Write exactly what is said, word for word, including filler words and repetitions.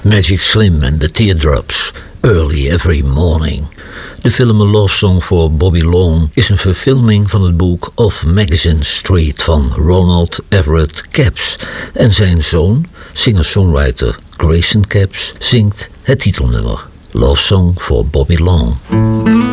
Magic Slim and the Teardrops, Early Every Morning. De film A Love Song for Bobby Long is een verfilming van het boek Of Magazine Street van Ronald Everett Capps. En zijn zoon, singer-songwriter Grayson Capps, zingt het titelnummer Love Song for Bobby Long.